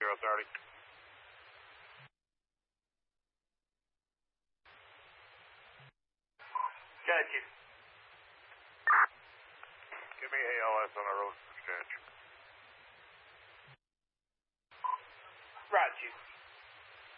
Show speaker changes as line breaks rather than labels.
Authority.
Got it, Chief.
Give me ALS on our road exchange.